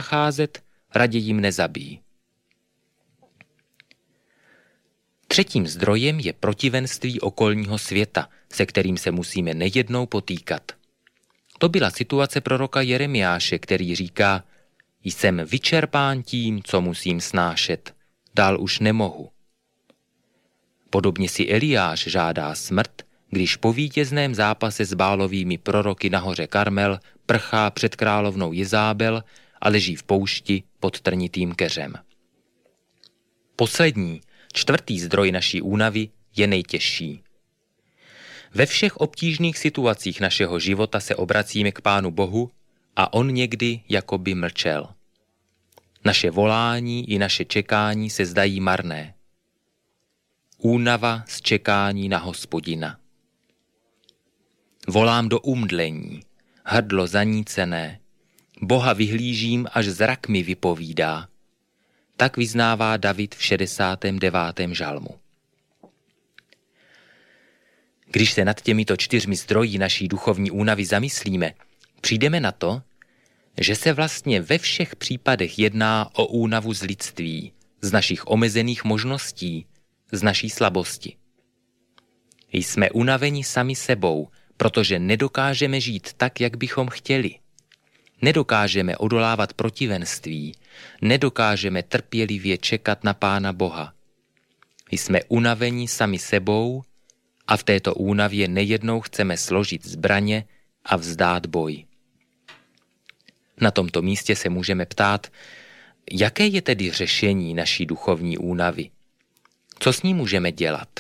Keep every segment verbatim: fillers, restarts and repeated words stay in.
zacházet, raději jim nezabij. Třetím zdrojem je protivenství okolního světa, se kterým se musíme nejednou potýkat. To byla situace proroka Jeremiáše, který říká: jsem vyčerpán tím, co musím snášet, dál už nemohu. Podobně si Eliáš žádá smrt, když po vítězném zápase s Bálovými proroky na hoře Karmel prchá před královnou Jezábel a leží v poušti pod trnitým keřem. Poslední, čtvrtý zdroj naší únavy je nejtěžší. Ve všech obtížných situacích našeho života se obracíme k Pánu Bohu a on někdy jakoby mlčel. Naše volání i naše čekání se zdají marné. Únava z čekání na Hospodina. Volám do umdlení, hrdlo zanícené, Boha vyhlížím, až zrak mi vypovídá. Tak vyznává David v šedesátém devátém žalmu. Když se nad těmito čtyřmi zdroji naší duchovní únavy zamyslíme, přijdeme na to, že se vlastně ve všech případech jedná o únavu z lidství, z našich omezených možností, z naší slabosti. Jsme unaveni sami sebou, protože nedokážeme žít tak, jak bychom chtěli. Nedokážeme odolávat protivenství, nedokážeme trpělivě čekat na Pána Boha. Jsme unaveni sami sebou a v této únavě nejednou chceme složit zbraně a vzdát boj. Na tomto místě se můžeme ptát, jaké je tedy řešení naší duchovní únavy? Co s ní můžeme dělat?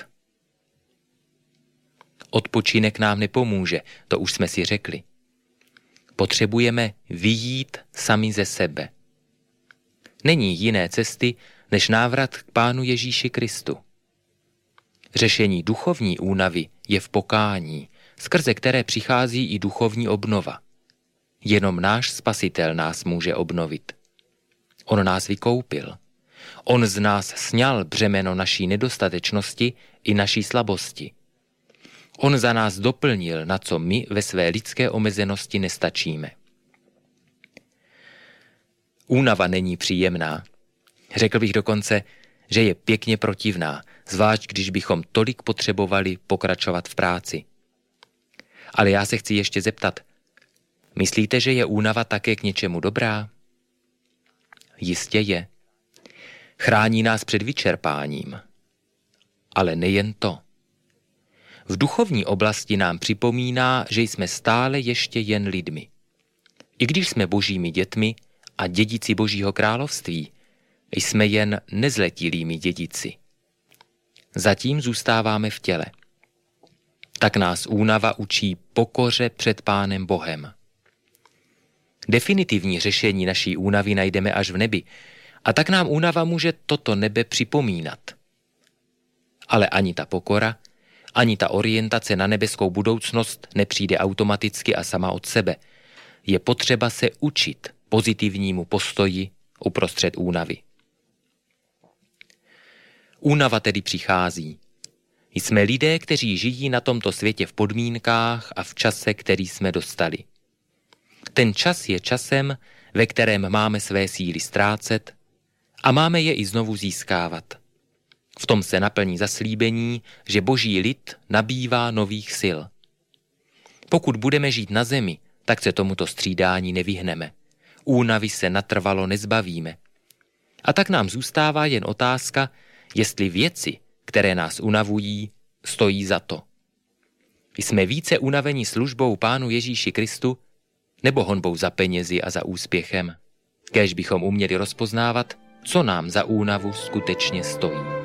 Odpočinek nám nepomůže, to už jsme si řekli. Potřebujeme vyjít sami ze sebe. Není jiné cesty, než návrat k Pánu Ježíši Kristu. Řešení duchovní únavy je v pokání, skrze které přichází i duchovní obnova. Jenom náš Spasitel nás může obnovit. On nás vykoupil. On z nás sňal břemeno naší nedostatečnosti i naší slabosti. On za nás doplnil, na co my ve své lidské omezenosti nestačíme. Únava není příjemná. Řekl bych dokonce, že je pěkně protivná, zvlášť když bychom tolik potřebovali pokračovat v práci. Ale já se chci ještě zeptat, myslíte, že je únava také k něčemu dobrá? Jistě je. Chrání nás před vyčerpáním. Ale nejen to. V duchovní oblasti nám připomíná, že jsme stále ještě jen lidmi. I když jsme božími dětmi a dědici Božího království, jsme jen nezletilými dědici. Zatím zůstáváme v těle. Tak nás únava učí pokoře před Pánem Bohem. Definitivní řešení naší únavy najdeme až v nebi, a tak nám únava může toto nebe připomínat. Ale ani ta pokora, ani ta orientace na nebeskou budoucnost nepřijde automaticky a sama od sebe. Je potřeba se učit pozitivnímu postoji uprostřed únavy. Únava tedy přichází. Jsme lidé, kteří žijí na tomto světě v podmínkách a v čase, který jsme dostali. Ten čas je časem, ve kterém máme své síly ztrácet a máme je i znovu získávat. V tom se naplní zaslíbení, že boží lid nabývá nových sil. Pokud budeme žít na zemi, tak se tomuto střídání nevyhneme. Únavy se natrvalo nezbavíme. A tak nám zůstává jen otázka, jestli věci, které nás unavují, stojí za to. Jsme více unaveni službou Pánu Ježíši Kristu, nebo honbou za penězi a za úspěchem? Kéž bychom uměli rozpoznávat, co nám za únavu skutečně stojí.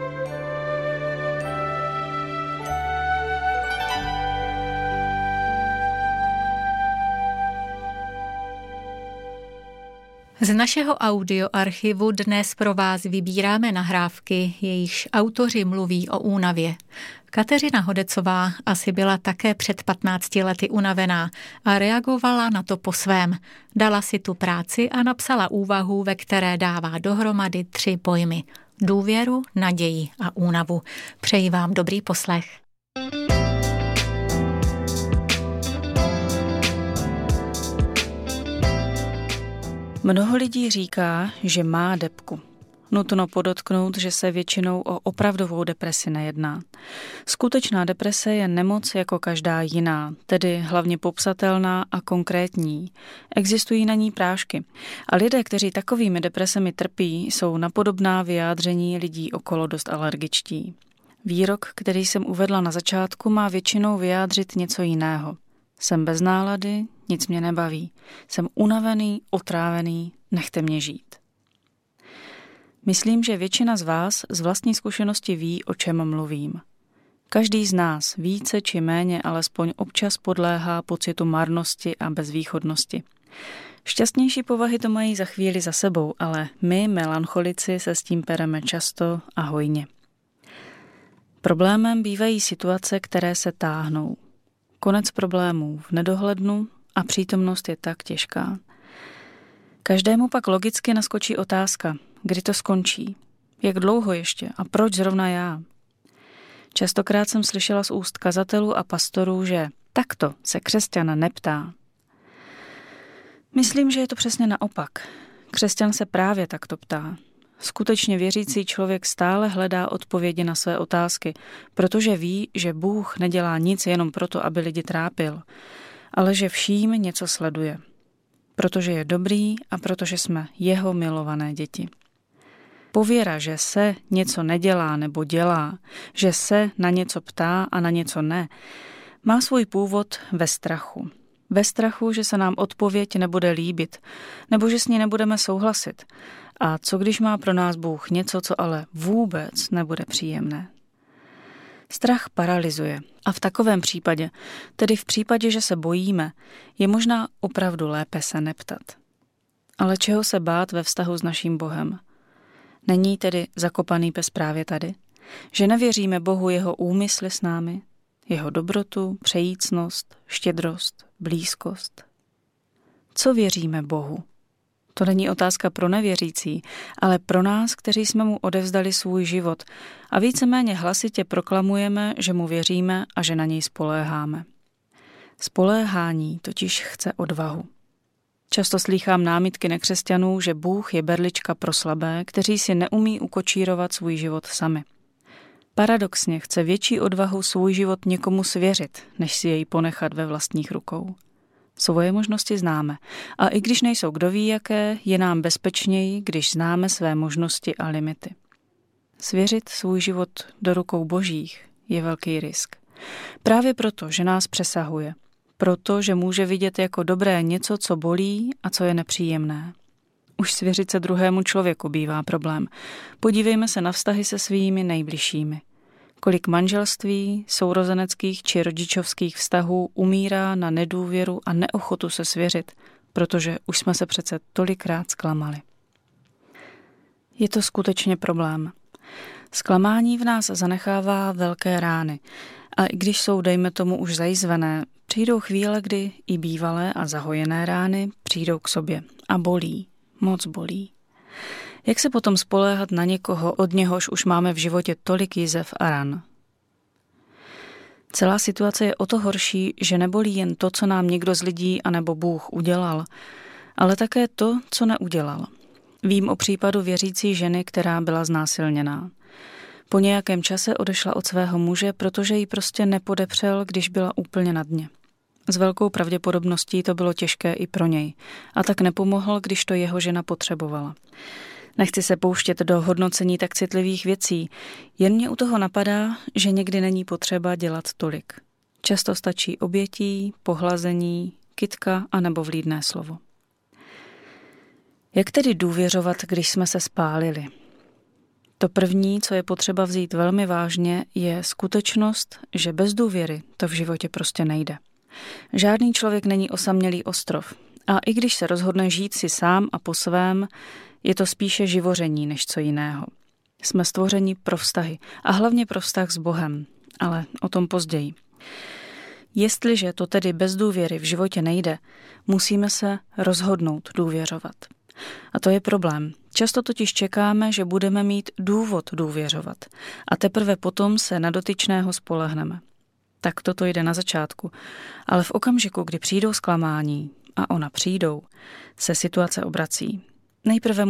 Z našeho audioarchivu dnes pro vás vybíráme nahrávky, jejichž autoři mluví o únavě. Kateřina Hodecová asi byla také před patnácti lety unavená a reagovala na to po svém. Dala si tu práci a napsala úvahu, ve které dává dohromady tři pojmy. Důvěru, naději a únavu. Přeji vám dobrý poslech. Mnoho lidí říká, že má depku. Nutno podotknout, že se většinou o opravdovou depresi nejedná. Skutečná deprese je nemoc jako každá jiná, tedy hlavně popsatelná a konkrétní. Existují na ní prášky. A lidé, kteří takovými depresemi trpí, jsou na podobná vyjádření lidí okolo dost alergičtí. Výrok, který jsem uvedla na začátku, má většinou vyjádřit něco jiného. Jsem bez nálady, nic mě nebaví. Jsem unavený, otrávený, nechte mě žít. Myslím, že většina z vás z vlastní zkušenosti ví, o čem mluvím. Každý z nás více či méně alespoň občas podléhá pocitu marnosti a bezvýchodnosti. Šťastnější povahy to mají za chvíli za sebou, ale my, melancholici, se s tím pereme často a hojně. Problémem bývají situace, které se táhnou. Konec problémů v nedohlednu a přítomnost je tak těžká. Každému pak logicky naskočí otázka, kdy to skončí, jak dlouho ještě a proč zrovna já. Častokrát jsem slyšela z úst kazatelů a pastorů, že takto se křesťana neptá. Myslím, že je to přesně naopak. Křesťan se právě takto ptá. Skutečně věřící člověk stále hledá odpovědi na své otázky, protože ví, že Bůh nedělá nic jenom proto, aby lidi trápil, ale že vším něco sleduje. Protože je dobrý a protože jsme jeho milované děti. Pověra, že se něco nedělá nebo dělá, že se na něco ptá a na něco ne, má svůj původ ve strachu. Ve strachu, že se nám odpověď nebude líbit, nebo že s ní nebudeme souhlasit. A co když má pro nás Bůh něco, co ale vůbec nebude příjemné? Strach paralyzuje a v takovém případě, tedy v případě, že se bojíme, je možná opravdu lépe se neptat. Ale čeho se bát ve vztahu s naším Bohem? Není tedy zakopaný pes právě tady? Že nevěříme Bohu jeho úmysly s námi, jeho dobrotu, přejícnost, štědrost, blízkost? Co věříme Bohu? To není otázka pro nevěřící, ale pro nás, kteří jsme mu odevzdali svůj život a víceméně hlasitě proklamujeme, že mu věříme a že na něj spoléháme. Spoléhání totiž chce odvahu. Často slýchám námitky nekřesťanů, že Bůh je berlička pro slabé, kteří si neumí ukočírovat svůj život sami. Paradoxně chce větší odvahu svůj život někomu svěřit, než si jej ponechat ve vlastních rukou. Svoje možnosti známe a i když nejsou kdo ví jaké, je nám bezpečněji, když známe své možnosti a limity. Svěřit svůj život do rukou božích je velký risk. Právě proto, že nás přesahuje. Proto, že může vidět jako dobré něco, co bolí a co je nepříjemné. Už svěřit se druhému člověku bývá problém. Podívejme se na vztahy se svými nejbližšími. Kolik manželství, sourozeneckých či rodičovských vztahů umírá na nedůvěru a neochotu se svěřit, protože už jsme se přece tolikrát zklamali. Je to skutečně problém. Zklamání v nás zanechává velké rány a i když jsou, dejme tomu, už zajizvené, přijdou chvíle, kdy i bývalé a zahojené rány přijdou k sobě a bolí, moc bolí. Jak se potom spoléhat na někoho, od něhož už máme v životě tolik jizev a ran? Celá situace je o to horší, že nebolí jen to, co nám někdo z lidí anebo Bůh udělal, ale také to, co neudělal. Vím o případu věřící ženy, která byla znásilněná. Po nějakém čase odešla od svého muže, protože ji prostě nepodepřel, když byla úplně na dně. S velkou pravděpodobností to bylo těžké i pro něj a tak nepomohl, když to jeho žena potřebovala. Nechci se pouštět do hodnocení tak citlivých věcí, jen mě u toho napadá, že někdy není potřeba dělat tolik. Často stačí obětí, pohlazení, kytka anebo vlídné slovo. Jak tedy důvěřovat, když jsme se spálili? To první, co je potřeba vzít velmi vážně, je skutečnost, že bez důvěry to v životě prostě nejde. Žádný člověk není osamělý ostrov a i když se rozhodne žít si sám a po svém, je to spíše živoření než co jiného. Jsme stvořeni pro vztahy a hlavně pro vztah s Bohem, ale o tom později. Jestliže to tedy bez důvěry v životě nejde, musíme se rozhodnout důvěřovat. A to je problém. Často totiž čekáme, že budeme mít důvod důvěřovat a teprve potom se na dotyčného spolehneme. Tak toto jde na začátku, ale v okamžiku, kdy přijdou zklamání a ona přijdou, se situace obrací. Nejprve